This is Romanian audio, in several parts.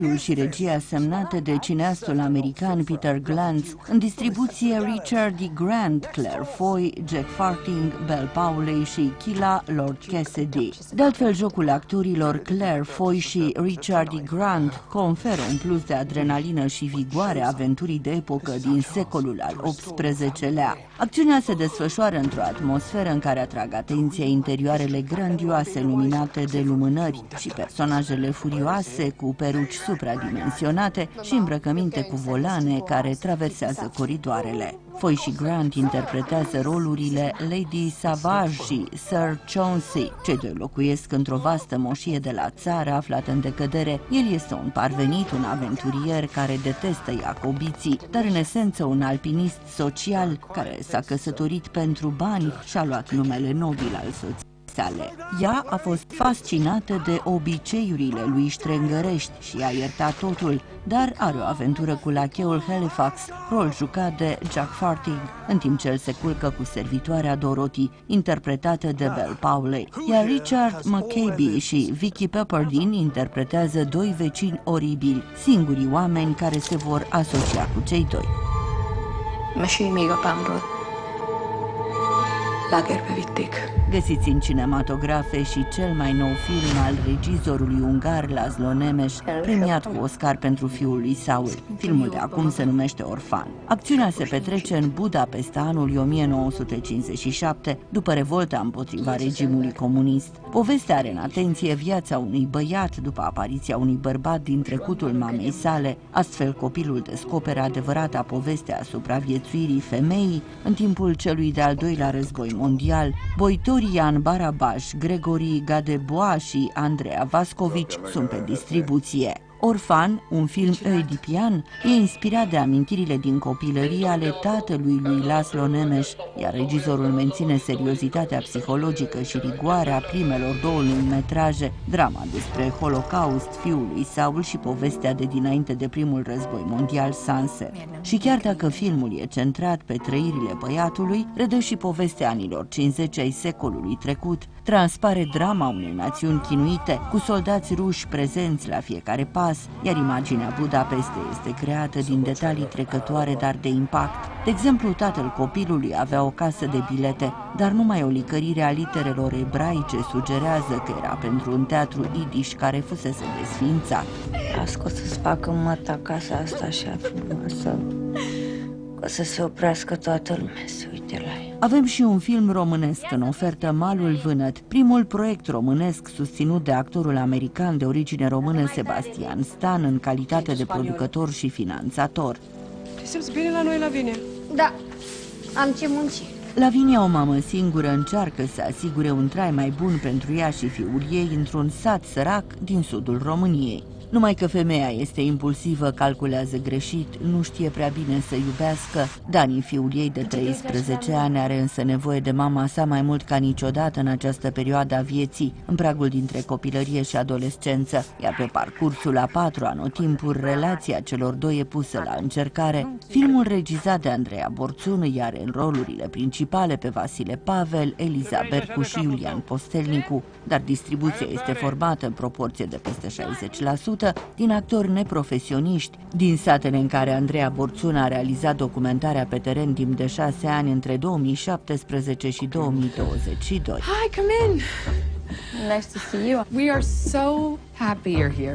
și regia semnată de cineastul american Peter Glantz, în distribuție Richard D. Grant, Claire Foy, Jack Farthing, Belle Powley și Kila Lord Cassidy. De altfel, jocul actorilor Claire Foy și Richard D. Grant conferă un plus de adrenalină și vigoare aventurii de epocă din secolul al XVIII-lea. Acțiunea se desfășoară într-o atmosferă în care atrag atenția interioarele grandioase luminate de lumânări și personajele furioase cu peruci supradimensionate și îmbrăcăminte cu volane care traversează coridoarele. Foy și Grant interpretează rolurile Lady Savage și Sir Chauncey. Cei doi locuiesc într-o vastă moșie de la țară aflată în decădere. El este un parvenit, un aventurier care detestă iacobiții, dar în esență un alpinist social care s-a căsătorit pentru bani și a luat numele nobil al soției sale. Ea a fost fascinată de obiceiurile lui ștrengărești și a iertat totul, dar are o aventură cu lacheul Halifax, rol jucat de Jack Farthing, în timp ce el se culcă cu servitoarea Dorothy, interpretată de Belle Powley. Iar Richard McCabe și Vicky Pepperdine interpretează doi vecini oribili, singurii oameni care se vor asocia cu cei doi. Găsiți în cinematografe și cel mai nou film al regizorului ungar Laszlo Nemes, premiat cu Oscar pentru Fiul lui Saul. Filmul de acum se numește Orfan. Acțiunea se petrece în Budapesta anului 1957, după revolta împotriva regimului comunist. Povestea are în atenție viața unui băiat după apariția unui bărbat din trecutul mamei sale. Astfel, copilul descoperă adevărata poveste a supraviețuirii femeii în timpul celui de-al doilea război mondial. Boitorii Ian Barabaș, Gregory Gadebois și Andreea Vascovici sunt pe distribuție. Orfan, un film oedipian, e inspirat de amintirile din copilărie ale tatălui lui Laszlo Nemes, iar regizorul menține seriozitatea psihologică și rigoarea primelor două lungmetraje, drama despre Holocaust, fiul lui Saul și povestea de dinainte de primul război mondial, Sunset. Și chiar dacă filmul e centrat pe trăirile băiatului, redă și povestea anilor 50 ai secolului trecut, transpare drama unei națiuni chinuite, cu soldați ruși prezenți la fiecare pas, iar imaginea Budapestei este creată din detalii trecătoare, dar de impact. De exemplu, tatăl copilului avea o casă de bilete, dar numai o licărire a literelor ebraice sugerează că era pentru un teatru idiș care fusese desființat. A scos să-ți facă măta casa asta așa frumoasă, ca să se oprească toată lumea să uite la ea. Avem și un film românesc în ofertă, Malul Vânăt, primul proiect românesc susținut de actorul american de origine română Sebastian Stan în calitate de producător și finanțator. Te simți bine la noi, Lavinia? Da, am ce munci. Lavinia, o mamă singură, încearcă să asigure un trai mai bun pentru ea și fiul ei într-un sat sărac din sudul României. Numai că femeia este impulsivă, calculează greșit, nu știe prea bine să iubească. Dani, fiul ei de 13 ani, are însă nevoie de mama sa mai mult ca niciodată în această perioadă a vieții, în pragul dintre copilărie și adolescență, iar pe parcursul a 4 anotimpuri, relația celor doi e pusă la încercare. Filmul regizat de Andreea Borțun îi are în rolurile principale pe Vasile Pavel, Eliza Bercu și Iulian Postelnicu, dar distribuția este formată în proporție de peste 60% din actori neprofesioniști, din satele în care Andreea Borțun a realizat documentarea pe teren timp de 6 ani între 2017 și 2022. Hi, come in. Nice to see you. We are so happy you're here.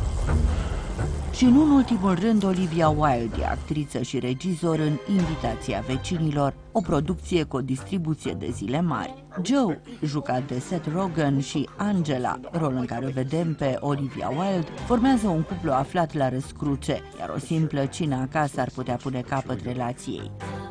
Și nu în ultimul rând, Olivia Wilde, actriță și regizor în Invitația vecinilor, o producție cu o distribuție de zile mari. Joe, jucat de Seth Rogen, și Angela, rol în care o vedem pe Olivia Wilde, formează un cuplu aflat la răscruce, iar o simplă cină acasă ar putea pune capăt relației.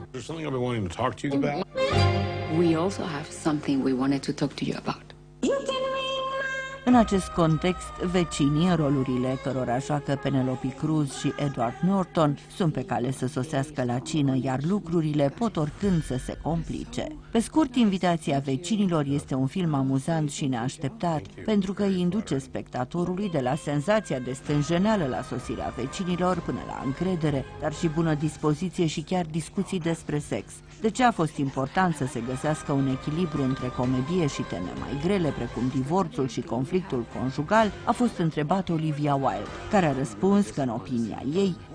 We also have something we wanted to talk to you about. În acest context, vecinii, în rolurile cărora joacă Penelope Cruz și Edward Norton, sunt pe cale să sosească la cină, iar lucrurile pot oricând să se complice. Pe scurt, Invitația vecinilor este un film amuzant și neașteptat, pentru că îi induce spectatorului de la senzația de stânjeneală la sosirea vecinilor până la încredere, dar și bună dispoziție și chiar discuții despre sex. De ce a fost important să se găsească un echilibru între comedie și teme mai grele, precum divorțul și conflictul conflictul conjugal, a fost întrebat Olivia Wilde, care a răspuns că, în opinia ei,